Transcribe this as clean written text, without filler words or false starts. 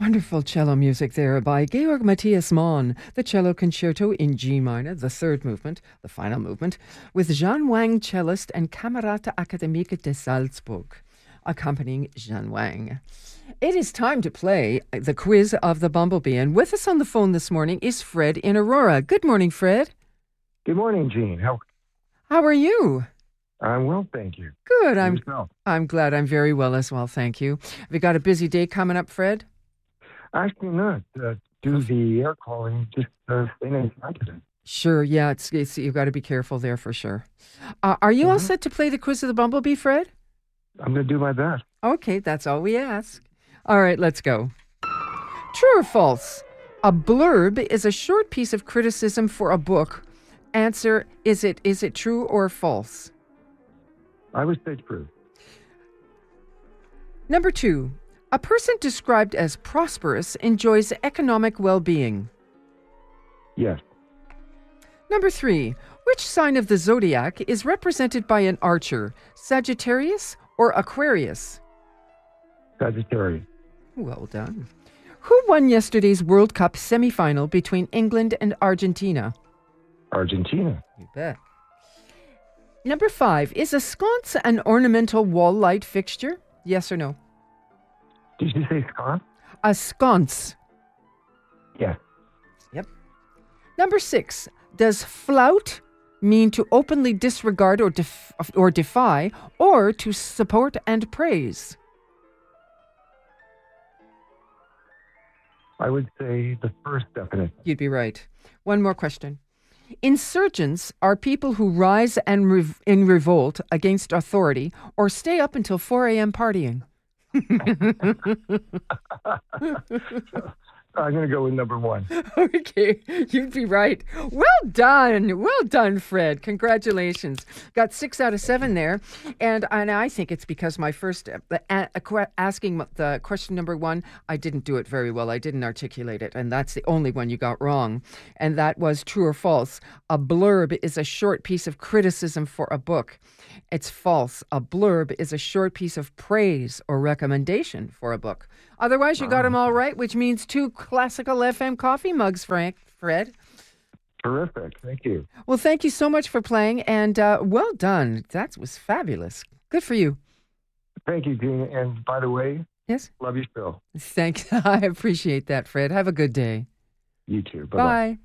Wonderful cello music there by Georg Matthias Mann, the cello concerto in G minor, the third movement, the final movement, with Jean Wang, cellist and Camerata Akademie de Salzburg, accompanying Jean Wang. It is time to play the quiz of the Bumblebee, and with us on the phone this morning is Fred in Aurora. Good morning, Fred. Good morning, Jean. How are you? I'm well, thank you. Good. I'm glad. I'm very well as well, thank you. Have you got a busy day coming up, Fred? Actually not. Do the air calling, just stay inside today. Sure, yeah, it's you've got to be careful there for sure. Are you all set to play the quiz of the Bumblebee, Fred? I'm going to do my best. Okay, that's all we ask. All right, let's go. True or false? A blurb is a short piece of criticism for a book. Answer, is it true or false? I would say true. Number 2. A person described as prosperous enjoys economic well-being. Yes. Number 3. Which sign of the zodiac is represented by an archer, Sagittarius or Aquarius? Sagittarius. Well done. Who won yesterday's World Cup semifinal between England and Argentina? Argentina. You bet. Number 5. Is a sconce an ornamental wall light fixture? Yes or no? Did you say sconce? A sconce. Yes. Yep. Number 6. Does flout mean to openly disregard or defy, or to support and praise? I would say the first definition. You'd be right. One more question. Insurgents are people who rise and in revolt against authority or stay up until 4 a.m. partying. I'm going to go with number 1. Okay, you'd be right. Well done, Fred. Congratulations. Got 6 out of 7 there, and I think it's because my first asking the question number 1, I didn't do it very well. I didn't articulate it, and that's the only one you got wrong. And that was true or false. A blurb is a short piece of criticism for a book. It's false. A blurb is a short piece of praise or recommendation for a book. Otherwise, you got them all right, which means 2 classical FM coffee mugs, Fred. Terrific. Thank you. Well, thank you so much for playing, and well done. That was fabulous. Good for you. Thank you, Jean. And by the way, yes, love your show. Thanks. I appreciate that, Fred. Have a good day. You too. Bye-bye. Bye.